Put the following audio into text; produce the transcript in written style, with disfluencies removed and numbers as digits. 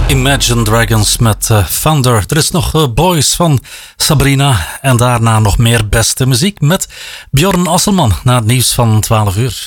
Imagine Dragons met Thunder. Er is nog Boys van Sabrina. En daarna nog meer beste muziek met Björn Asselman na het nieuws van 12 uur.